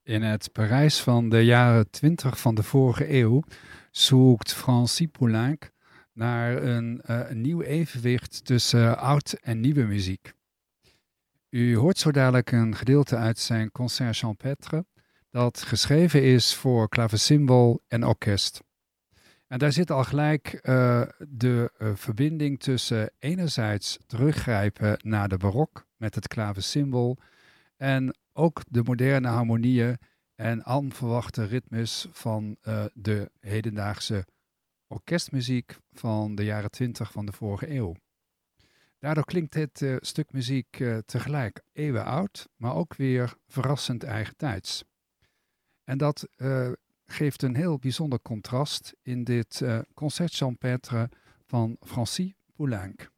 In het Parijs van de jaren 20 van de vorige eeuw zoekt Francis Poulenc naar een nieuw evenwicht tussen oud en nieuwe muziek. U hoort zo dadelijk een gedeelte uit zijn Concert Champêtre, dat geschreven is voor klavecimbal en orkest. En daar zit al gelijk de verbinding tussen enerzijds teruggrijpen naar de barok met het klavecimbal en ook de moderne harmonieën en onverwachte ritmes van de hedendaagse orkestmuziek van de jaren 20 van de vorige eeuw. Daardoor klinkt dit stuk muziek tegelijk eeuwen oud, maar ook weer verrassend eigentijds. En dat geeft een heel bijzonder contrast in dit Concert Champêtre van Francis Poulenc.